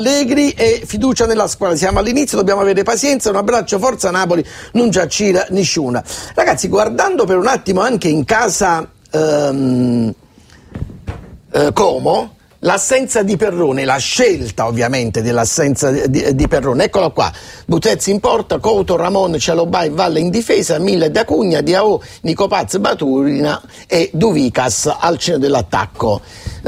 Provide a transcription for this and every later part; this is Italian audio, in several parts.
Allegri e fiducia nella squadra. Siamo all'inizio, dobbiamo avere pazienza. Un abbraccio, forza Napoli, non già Cira nessuna. Ragazzi, guardando per un attimo anche in casa Como, l'assenza di Perrone, la scelta ovviamente dell'assenza di Perrone, eccolo qua: Butezzi in porta, Couto, Ramon, Cialobai, Valle in difesa, Mille, D'Acugna, Diao, Nico Paz, Baturina e Duvicas al centro dell'attacco.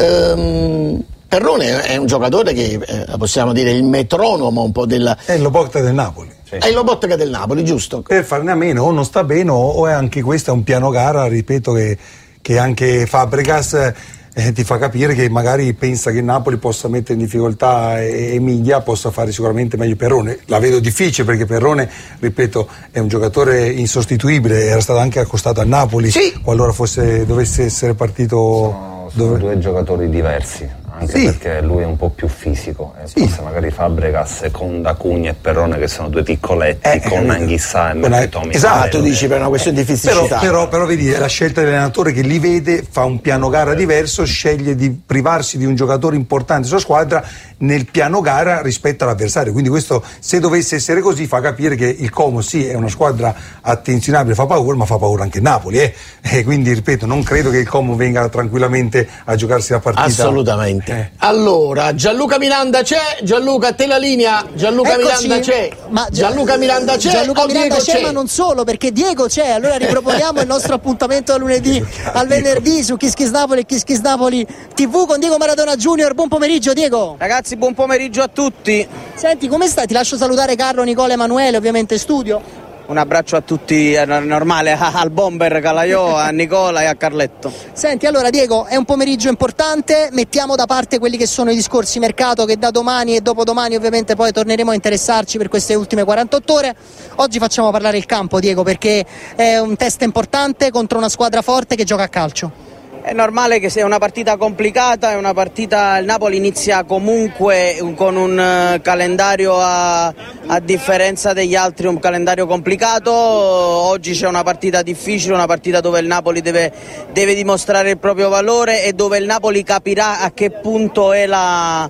Perrone è un giocatore che possiamo dire il metronomo un po' del... È il Lobotka del Napoli. Sì. È il Lobotka del Napoli, giusto? Per farne a meno, o non sta bene o è anche questo è un piano gara, ripeto, che anche Fabregas ti fa capire che magari pensa che Napoli possa mettere in difficoltà Emilia, possa fare sicuramente meglio Perrone. La vedo difficile perché Perrone, ripeto, è un giocatore insostituibile, era stato anche accostato a Napoli, sì, qualora dovesse essere partito... Sono due giocatori diversi. Anche sì, perché lui è un po' più fisico e sì, forse magari Fabregas con D'Acugna e Perrone che sono due piccoletti con Anghissà e Mercatomi. Esatto, dici per una questione di fisicità. Però vedi, la scelta dell'allenatore che li vede, fa un piano gara diverso, sceglie di privarsi di un giocatore importante sulla squadra nel piano gara rispetto all'avversario. Quindi questo, se dovesse essere così, fa capire che il Como sì è una squadra attenzionabile, fa paura, ma fa paura anche Napoli. E quindi ripeto, non credo che il Como venga tranquillamente a giocarsi la partita. Assolutamente. Allora, Gianluca Miranda c'è? Gianluca, a te la linea. Gianluca Eccoci. Miranda c'è? Gianluca Miranda c'è? Gianluca Miranda Diego c'è, ma non solo, perché Diego c'è. Allora riproponiamo il nostro appuntamento da lunedì al venerdì su Kiss Kiss Napoli e Kiss Kiss Napoli TV con Diego Maradona Junior. Buon pomeriggio, Diego. Ragazzi, buon pomeriggio a tutti. Senti, come stai? Ti lascio salutare Carlo, Nicola, Emanuele, ovviamente in studio. Un abbraccio a tutti, è normale, al bomber Calaiò, a Nicola e a Carletto. Senti, allora Diego, è un pomeriggio importante, mettiamo da parte quelli che sono i discorsi mercato che da domani e dopodomani ovviamente poi torneremo a interessarci per queste ultime 48 ore. Oggi facciamo parlare il campo, Diego, perché è un test importante contro una squadra forte che gioca a calcio. È normale che sia una partita complicata, è una partita, il Napoli inizia comunque con un calendario a differenza degli altri, un calendario complicato. Oggi c'è una partita difficile, una partita dove il Napoli deve dimostrare il proprio valore e dove il Napoli capirà a che punto è la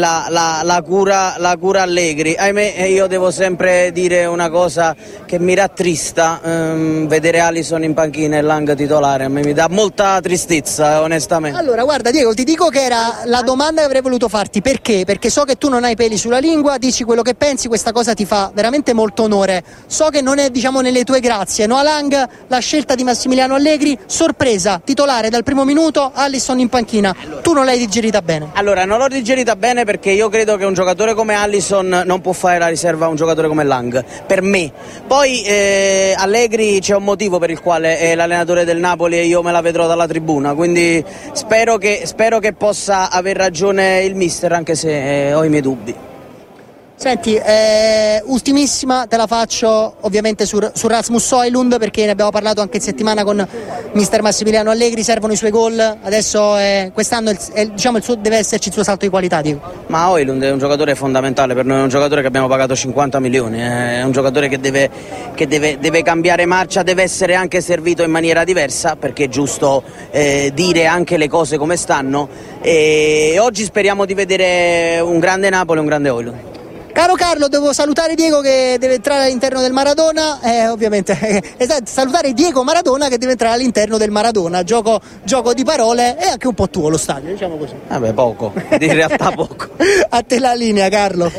cura Allegri. Ahimè, io devo sempre dire una cosa che mi rattrista, vedere Alisson in panchina e Lang titolare, a me mi dà molta tristezza, onestamente. Allora guarda Diego, ti dico che era la domanda che avrei voluto farti. Perché? Perché so che tu non hai peli sulla lingua, dici quello che pensi, questa cosa ti fa veramente molto onore. So che non è, diciamo, nelle tue grazie, no? A Lang, la scelta di Massimiliano Allegri, sorpresa, titolare dal primo minuto, Alisson in panchina. Tu non l'hai digerita bene? Allora, non l'ho digerita bene perché io credo che un giocatore come Alisson non può fare la riserva a un giocatore come Lang, per me. Poi Allegri, c'è un motivo per il quale è l'allenatore del Napoli e io me la vedrò dalla tribuna, quindi spero che possa aver ragione il mister, anche se ho i miei dubbi. Senti, ultimissima te la faccio ovviamente su Rasmus Højlund, perché ne abbiamo parlato anche in settimana con mister Massimiliano Allegri, servono i suoi gol, adesso quest'anno deve esserci il suo salto di qualità, dico. Ma Højlund è un giocatore fondamentale per noi, è un giocatore che abbiamo pagato 50 milioni, è un giocatore che deve cambiare marcia, deve essere anche servito in maniera diversa, perché è giusto dire anche le cose come stanno, e oggi speriamo di vedere un grande Napoli e un grande Højlund. Caro Carlo, devo salutare Diego che deve entrare all'interno del Maradona, ovviamente salutare Diego Maradona che deve entrare all'interno del Maradona, gioco di parole, e anche un po' tuo lo stadio, diciamo così. Poco, in realtà poco. A te la linea, Carlo.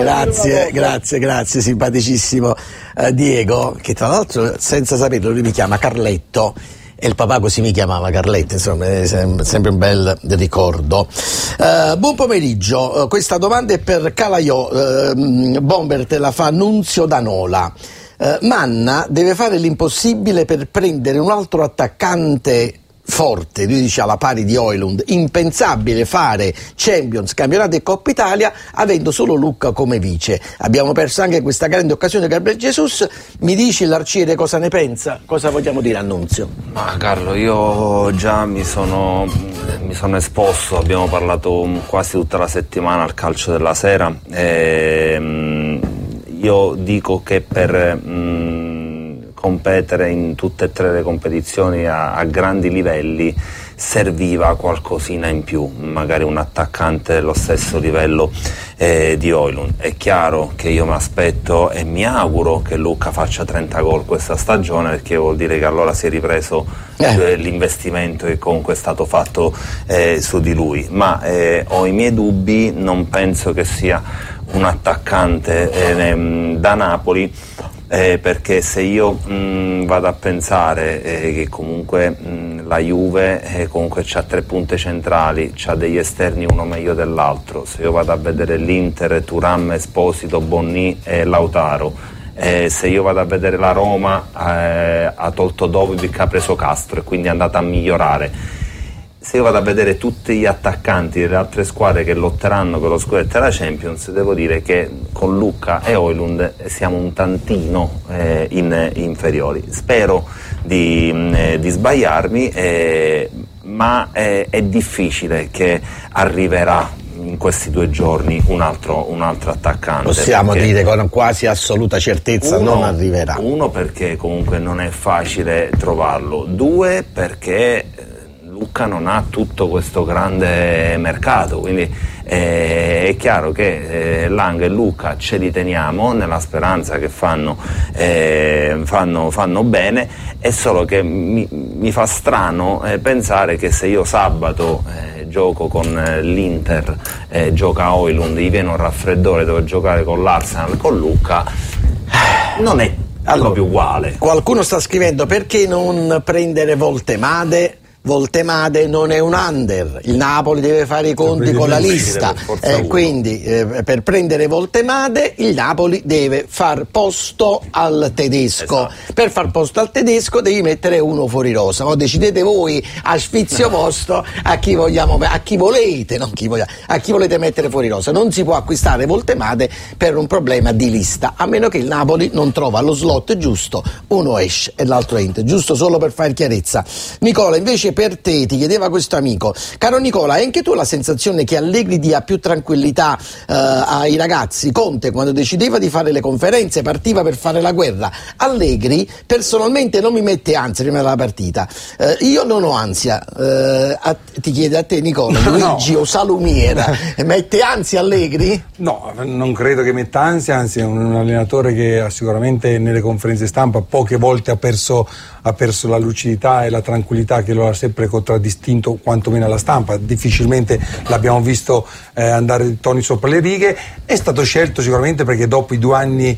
Grazie, simpaticissimo Diego, che tra l'altro senza saperlo lui mi chiama Carletto. E il papà così mi chiamava, Carletto, insomma, è sempre un bel ricordo. Buon pomeriggio, questa domanda è per Calaiò, Bomber te la fa Nunzio Danola. Manna deve fare l'impossibile per prendere un altro attaccante forte, lui dice alla pari di Højlund. Impensabile fare Champions, campionato e Coppa Italia avendo solo Lucca come vice. Abbiamo perso anche questa grande occasione. Gabriel Jesus, mi dici l'Arciere cosa ne pensa? Cosa vogliamo dire a Nunzio? Ma Carlo, io già mi sono esposto, abbiamo parlato quasi tutta la settimana al Calcio della Sera, io dico che per competere in tutte e tre le competizioni a grandi livelli serviva qualcosina in più, magari un attaccante dello stesso livello di Højlund. È chiaro che io mi aspetto e mi auguro che Luka faccia 30 gol questa stagione, perché vuol dire che allora si è ripreso l'investimento che comunque è stato fatto su di lui, ma ho i miei dubbi, non penso che sia un attaccante da Napoli, perché se io vado a pensare che comunque la Juve comunque c'ha 3 punte centrali, c'ha degli esterni uno meglio dell'altro, se io vado a vedere l'Inter, Thuram, Esposito, Bonni e Lautaro, se io vado a vedere la Roma ha tolto Dovic, ha preso Castro e quindi è andata a migliorare. Se io vado a vedere tutti gli attaccanti delle altre squadre che lotteranno per lo scudetto della Champions, devo dire che con Luka e Højlund siamo un tantino inferiori. Spero di sbagliarmi, ma è difficile che arriverà in questi 2 giorni un altro attaccante. Possiamo dire con quasi assoluta certezza non arriverà. 1, perché comunque non è facile trovarlo. 2, perché Luka non ha tutto questo grande mercato, quindi è chiaro che Lang e Luka ce li teniamo nella speranza che fanno bene. È solo che mi fa strano pensare che se io sabato gioco con l'Inter, gioca Højlund, gli viene un raffreddore, devo giocare con l'Arsenal, con Luka, non è proprio uguale. Qualcuno sta scrivendo: perché non prendere Voltemade? Voltemade non è un under, il Napoli deve fare i conti con la lista, quindi per prendere Voltemade il Napoli deve far posto al tedesco. Esatto. Per far posto al tedesco devi mettere uno fuori rosa, ma decidete voi a sfizio vostro a chi volete mettere fuori rosa. Non si può acquistare Voltemade per un problema di lista, a meno che il Napoli non trova lo slot giusto, uno esce e l'altro entra, giusto solo per fare chiarezza. Nicola, invece per te, ti chiedeva questo amico: caro Nicola, hai anche tu la sensazione che Allegri dia più tranquillità ai ragazzi? Conte, quando decideva di fare le conferenze, partiva per fare la guerra. Allegri personalmente non mi mette ansia prima della partita. Io non ho ansia. Ti chiede a te, Nicola, Luigi o Salumiera, mette ansia Allegri? No, non credo che metta ansia, anzi è un allenatore che sicuramente nelle conferenze stampa poche volte ha perso la lucidità e la tranquillità che lo ha sempre contraddistinto, quantomeno alla stampa. Difficilmente l'abbiamo visto andare di toni sopra le righe. È stato scelto sicuramente perché dopo i 2 anni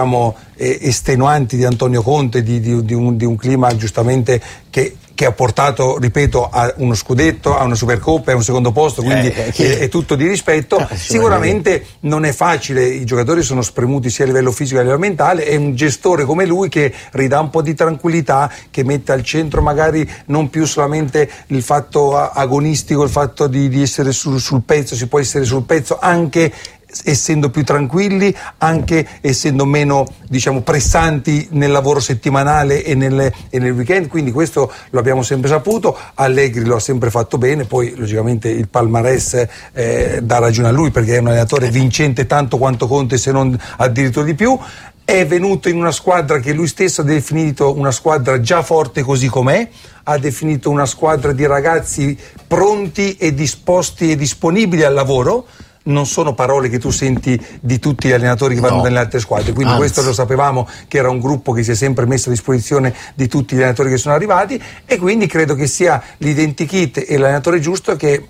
estenuanti di Antonio Conte, di un clima giustamente che ha portato, ripeto, a uno scudetto, a una Supercoppa e a un secondo posto, quindi è tutto di rispetto. Sicuramente non è facile, i giocatori sono spremuti sia a livello fisico che a livello mentale. È un gestore come lui che ridà un po' di tranquillità, che mette al centro magari non più solamente il fatto agonistico, il fatto di essere sul pezzo. Si può essere sul pezzo anche essendo più tranquilli, anche essendo meno, pressanti nel lavoro settimanale e nel weekend, quindi questo lo abbiamo sempre saputo. Allegri lo ha sempre fatto bene, poi logicamente il palmarès dà ragione a lui, perché è un allenatore vincente tanto quanto Conte, se non addirittura di più. È venuto in una squadra che lui stesso ha definito una squadra già forte così com'è, ha definito una squadra di ragazzi pronti e disposti e disponibili al lavoro. Non sono parole che tu senti di tutti gli allenatori che vanno nelle altre squadre, quindi questo lo sapevamo, che era un gruppo che si è sempre messo a disposizione di tutti gli allenatori che sono arrivati, e quindi credo che sia l'identikit e l'allenatore giusto che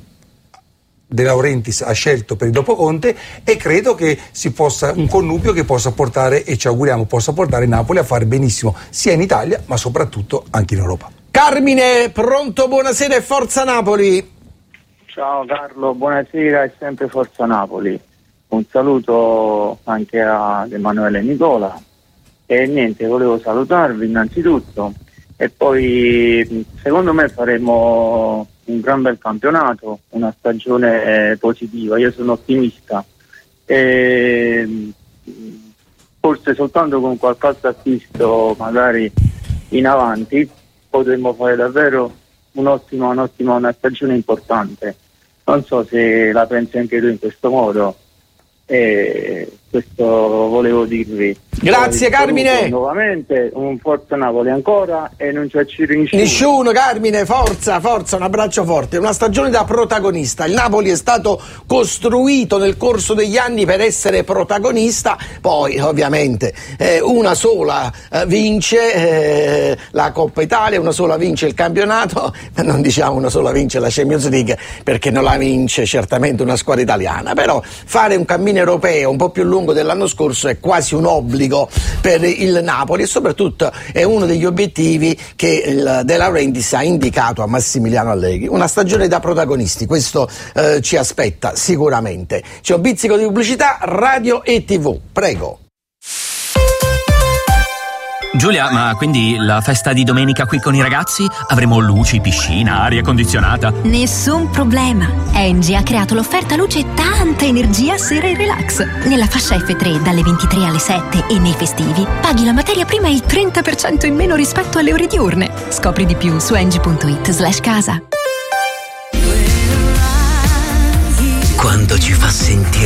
De Laurentiis ha scelto per il dopo Conte, e credo che un connubio che possa portare, e ci auguriamo possa portare, Napoli a fare benissimo sia in Italia ma soprattutto anche in Europa. Carmine, pronto, buonasera e forza Napoli. Ciao Carlo, buonasera e sempre forza Napoli. Un saluto anche ad Emanuele e Nicola. E niente, volevo salutarvi innanzitutto, e poi secondo me faremo un gran bel campionato, una stagione positiva. Io sono ottimista e forse soltanto con qualche altro acquisto magari in avanti potremmo fare davvero una stagione importante. Non so se la pensi anche tu in questo modo, e questo volevo dirvi. Grazie Carmine. Nuovamente un forza Napoli ancora e non ci acciri nessuno. Carmine, forza, un abbraccio forte. Una stagione da protagonista. Il Napoli è stato costruito nel corso degli anni per essere protagonista, poi ovviamente una sola vince la Coppa Italia, una sola vince il campionato, ma non diciamo una sola vince la Champions League perché non la vince certamente una squadra italiana, però fare un cammino europeo un po' più lungo dell'anno scorso è quasi un obbligo per il Napoli e soprattutto è uno degli obiettivi che il De Laurentiis ha indicato a Massimiliano Allegri. Una stagione da protagonisti, questo ci aspetta sicuramente. C'è un pizzico di pubblicità, radio e TV, prego. Giulia, ma quindi la festa di domenica qui con i ragazzi? Avremo luci, piscina, aria condizionata? Nessun problema. Engie ha creato l'offerta luce e tanta energia sera e relax. Nella fascia F3 dalle 23 alle 7 e nei festivi paghi la materia prima il 30% in meno rispetto alle ore diurne. Scopri di più su engie.it/casa. Quando ci fa segnare